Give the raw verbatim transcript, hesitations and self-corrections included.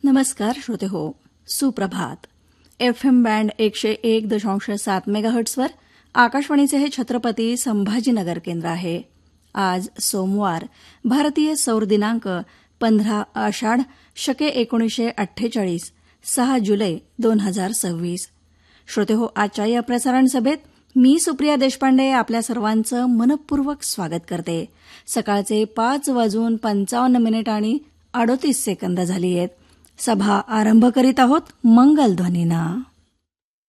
नमस्कार श्रोते हो, सुप्रभात. एफ एम बँड एकशे एक दशांश सात मेगाहर्ट्सवर आकाशवाणीचे हे छत्रपती संभाजीनगर केंद्र आहे. आज सोमवार, भारतीय सौर दिनांक पंधरा आषाढ शके एकोणीसशे अठ्ठेचाळीस, सहा जुलै दोन हजार सव्वीस. श्रोते हो, आजच्या या प्रसारण सभेत मी सुप्रिया देशपांडे आपल्या सर्वांचं मनपूर्वक स्वागत करते. सकाळचे पाच वाजून पंचावन्न मिनिट आणि अडोतीस सेकंद झाली आहेत. सभा आरंभ करीत आहोत मंगलध्वनीनं.